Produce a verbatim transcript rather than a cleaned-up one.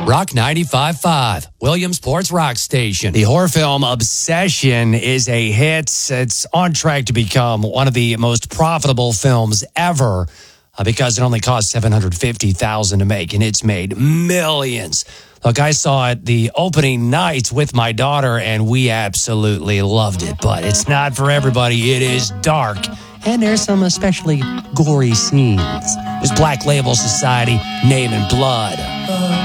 Rock ninety-five point five, Williamsport's Rock Station. The horror film Obsession is a hit. It's on track to become one of the most profitable films ever uh, because it only cost seven hundred fifty thousand dollars to make, and it's made millions. Look, I saw it the opening night with my daughter, and we absolutely loved it. But it's not for everybody. It is dark, and there's some especially gory scenes. There's Black Label Society, Name and Blood.